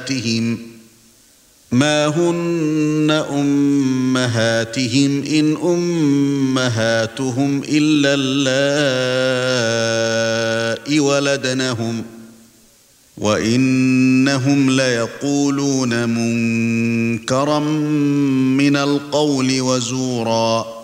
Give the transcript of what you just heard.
ما هن أمهاتهم إن أمهاتهم إلا اللائي ولدنهم وإنهم ليقولون منكرا من القول وزورا